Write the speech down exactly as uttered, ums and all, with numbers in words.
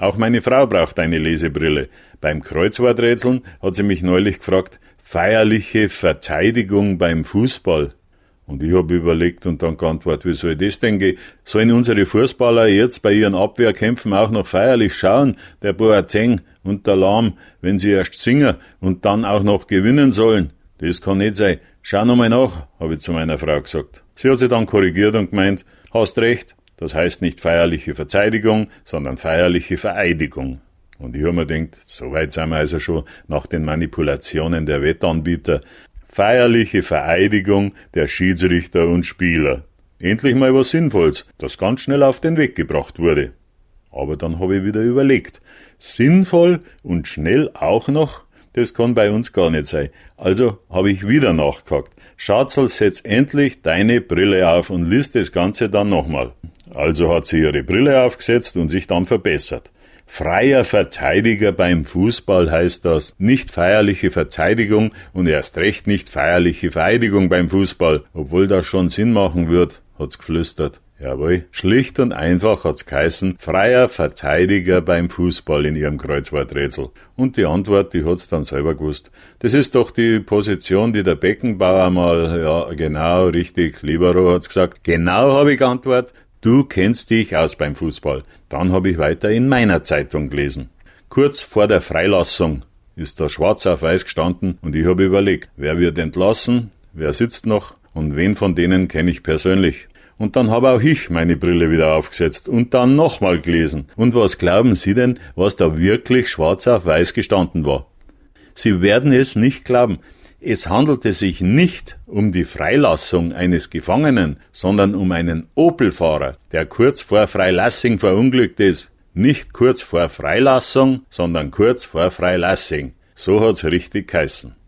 Auch meine Frau braucht eine Lesebrille. Beim Kreuzworträtseln hat sie mich neulich gefragt, feierliche Verteidigung beim Fußball. Und ich habe überlegt und dann geantwortet, wie soll das denn gehen? Sollen unsere Fußballer jetzt bei ihren Abwehrkämpfen auch noch feierlich schauen, der Boateng und der Lahm, wenn sie erst singen und dann auch noch gewinnen sollen? Das kann nicht sein. Schau nochmal nach, habe ich zu meiner Frau gesagt. Sie hat sich dann korrigiert und gemeint, hast recht, das heißt nicht feierliche Verteidigung, sondern feierliche Vereidigung. Und ich habe mir gedacht, so weit sind wir also schon nach den Manipulationen der Wettanbieter. Feierliche Vereidigung der Schiedsrichter und Spieler. Endlich mal was Sinnvolles, das ganz schnell auf den Weg gebracht wurde. Aber dann habe ich wieder überlegt, sinnvoll und schnell auch noch, das kann bei uns gar nicht sein. Also habe ich wieder nachgehakt. Schatzel, setz endlich deine Brille auf und lies das Ganze dann nochmal. Also hat sie ihre Brille aufgesetzt und sich dann verbessert. Freier Verteidiger beim Fußball heißt das, nicht feierliche Verteidigung und erst recht nicht feierliche Vereidigung beim Fußball, obwohl das schon Sinn machen wird, hat's geflüstert. Jawohl, schlicht und einfach hat's geheißen, freier Verteidiger beim Fußball in ihrem Kreuzworträtsel. Und die Antwort, die hat's dann selber gewusst. Das ist doch die Position, die der Beckenbauer mal, ja genau, richtig, Libero hat's gesagt. Genau, habe ich geantwortet. Du kennst dich aus beim Fußball. Dann habe ich weiter in meiner Zeitung gelesen. Kurz vor der Freilassung ist da schwarz auf weiß gestanden und ich habe überlegt, wer wird entlassen, wer sitzt noch und wen von denen kenne ich persönlich. Und dann habe auch ich meine Brille wieder aufgesetzt und dann nochmal gelesen. Und was glauben Sie denn, was da wirklich schwarz auf weiß gestanden war? Sie werden es nicht glauben. Es handelte sich nicht um die Freilassung eines Gefangenen, sondern um einen Opel-Fahrer, der kurz vor Freilassing verunglückt ist. Nicht kurz vor Freilassung, sondern kurz vor Freilassing. So hat's richtig geheißen.